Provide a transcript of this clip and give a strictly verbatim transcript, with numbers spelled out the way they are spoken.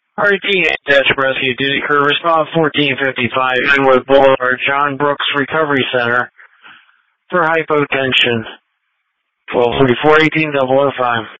R T Dash Rescue Duty Crew, respond fourteen fifty-five, Inwood Boulevard, John Brooks Recovery Center for hypotension. twelve forty-four, eighteen double oh five.